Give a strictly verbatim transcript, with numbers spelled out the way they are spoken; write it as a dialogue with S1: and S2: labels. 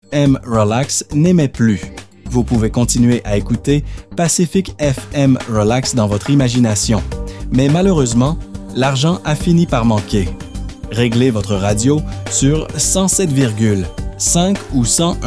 S1: M Relax n'émet plus. Vous pouvez continuer à écouter Pacific F M Relax dans votre imagination. Mais malheureusement, l'argent a fini par manquer. Réglez votre radio sur cent sept virgule cinq ou cent un